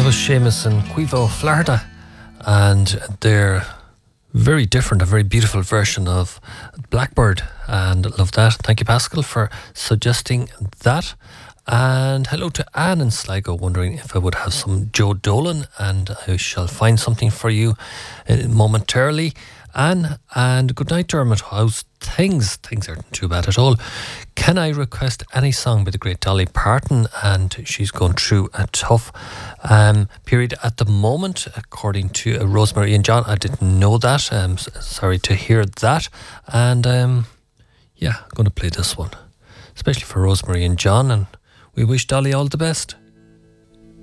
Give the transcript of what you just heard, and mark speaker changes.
Speaker 1: was Seamus and Quivo Florida, and they're very different, a very beautiful version of Blackbird, and love that. Thank you, Pascal, for suggesting that. And hello to Anne in Sligo, wondering if I would have some Joe Dolan, and I shall find something for you momentarily. Anne, and good night, Dermot. How's things? Things aren't too bad at all. Can I request any song by the great Dolly Parton? And she's going through a tough period at the moment, according to Rosemary and John. I didn't know that. Sorry to hear that. And yeah, I'm going to play this one, especially for Rosemary and John. And we wish Dolly all the best.